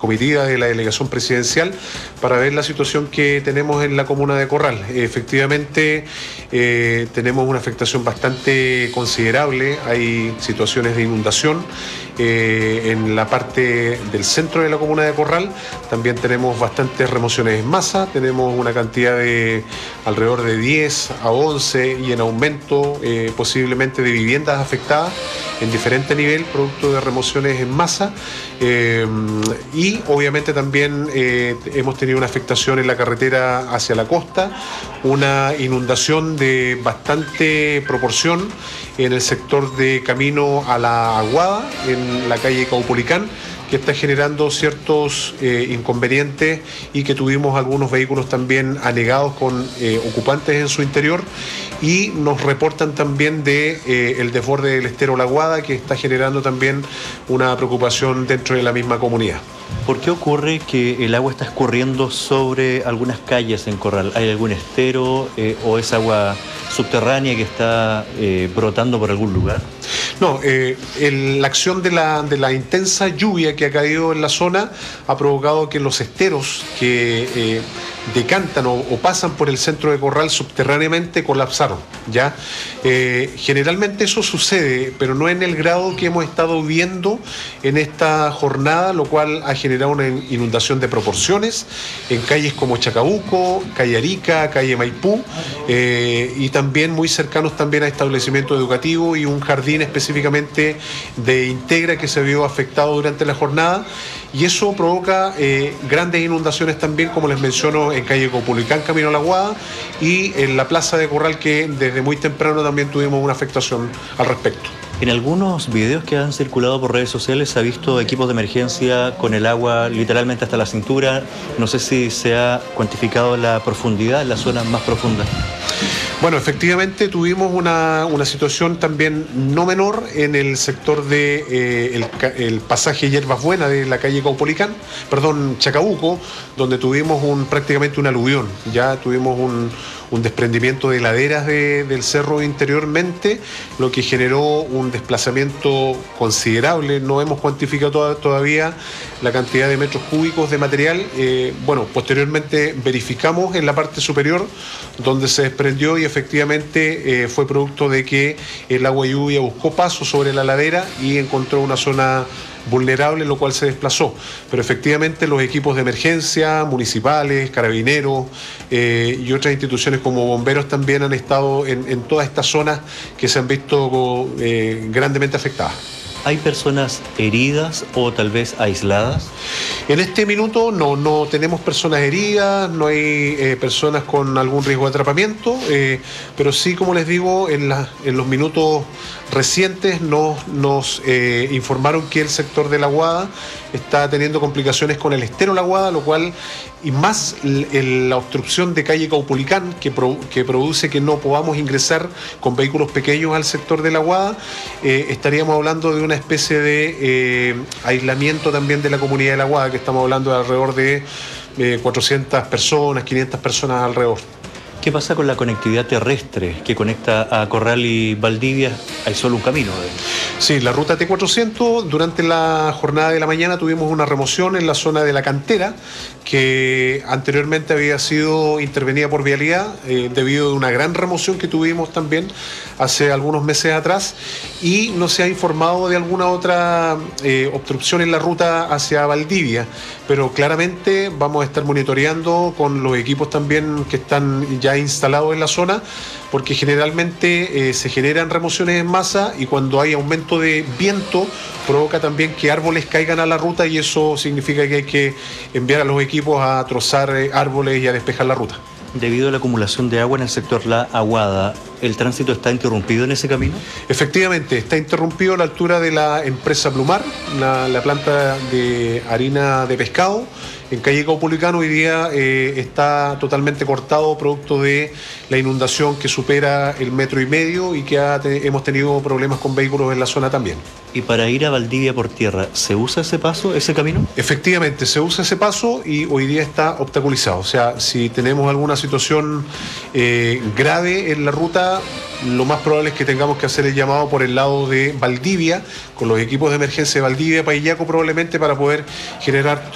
comitiva de la delegación presidencial para ver la situación que tenemos en la comuna de Corral. Efectivamente, tenemos una afectación bastante considerable, hay situaciones de inundación en la parte del centro de la comuna de Corral, también tenemos bastantes remociones en masa, tenemos una cantidad de alrededor de 10 a 11 y en aumento posiblemente de viviendas afectadas en diferente nivel, producto de remociones en masa, y obviamente también hemos tenido una afectación en la carretera hacia la costa, una inundación de bastante proporción en el sector de camino a la Aguada, en la calle Caupolicán, que está generando ciertos inconvenientes y que tuvimos algunos vehículos también anegados con ocupantes en su interior, y nos reportan también de el desborde del estero La Aguada, que está generando también una preocupación dentro de la misma comunidad. ¿Por qué ocurre que el agua está escurriendo sobre algunas calles en Corral? ¿Hay algún estero o es agua subterránea que está brotando por algún lugar? No, la acción de la intensa lluvia que ha caído en la zona ha provocado que los esteros que decantan o pasan por el centro de Corral subterráneamente colapsaron, ¿ya? Generalmente eso sucede, pero no en el grado que hemos estado viendo en esta jornada, lo cual ha generado una inundación de proporciones en calles como Chacabuco, calle Arica, calle Maipú, y también muy cercanos también a establecimientos educativos y un jardín específicamente de Integra que se vio afectado durante la jornada, y eso provoca grandes inundaciones también, como les menciono, en calle Caupolicán, camino a la Aguada, y en la plaza de Corral, que desde muy temprano también tuvimos una afectación al respecto. En algunos videos que han circulado por redes sociales se ha visto equipos de emergencia con el agua literalmente hasta la cintura. No sé si se ha cuantificado la profundidad en las zonas más profundas. Bueno, efectivamente tuvimos una situación también no menor en el sector de el pasaje Hierbas Buenas de la calle Chacabuco, donde tuvimos prácticamente un aluvión. Ya tuvimos un desprendimiento de laderas del cerro interiormente, lo que generó un desplazamiento considerable. No hemos cuantificado todavía la cantidad de metros cúbicos de material. Posteriormente verificamos en la parte superior donde se desprendió, y efectivamente fue producto de que el agua lluvia buscó paso sobre la ladera y encontró una zona vulnerable, lo cual se desplazó. Pero efectivamente los equipos de emergencia municipales, carabineros y otras instituciones como bomberos también han estado en todas estas zonas que se han visto grandemente afectadas. ¿Hay personas heridas o tal vez aisladas? En este minuto no tenemos personas heridas, no hay personas con algún riesgo de atrapamiento, pero sí, como les digo, en los minutos recientes nos informaron que el sector de La Aguada está teniendo complicaciones con el estero La Aguada, lo cual, y más la obstrucción de calle Caupolicán, que produce que no podamos ingresar con vehículos pequeños al sector de La Aguada, estaríamos hablando de una especie de aislamiento también de la comunidad de La Aguada, que estamos hablando de alrededor de 400 personas, 500 personas alrededor. ¿Qué pasa con la conectividad terrestre que conecta a Corral y Valdivia? Hay solo un camino. Sí, la ruta T400, durante la jornada de la mañana tuvimos una remoción en la zona de la cantera, que anteriormente había sido intervenida por Vialidad debido a una gran remoción que tuvimos también hace algunos meses atrás, y no se ha informado de alguna otra obstrucción en la ruta hacia Valdivia, pero claramente vamos a estar monitoreando con los equipos también que están ya instalados en la zona, porque generalmente se generan remociones en masa, y cuando hay aumento de viento provoca también que árboles caigan a la ruta, y eso significa que hay que enviar a los equipos a trozar árboles y a despejar la ruta. Debido a la acumulación de agua en el sector La Aguada, ¿el tránsito está interrumpido en ese camino? Efectivamente, está interrumpido a la altura de la empresa Plumar, la planta de harina de pescado. En calle Caupolicán hoy día está totalmente cortado, producto de la inundación que supera el 1,5 metros y que hemos tenido problemas con vehículos en la zona también. ¿Y para ir a Valdivia por tierra, se usa ese paso, ese camino? Efectivamente, se usa ese paso y hoy día está obstaculizado. O sea, si tenemos alguna situación grave en la ruta, lo más probable es que tengamos que hacer el llamado por el lado de Valdivia, con los equipos de emergencia de Valdivia, Paillaco probablemente, para poder generar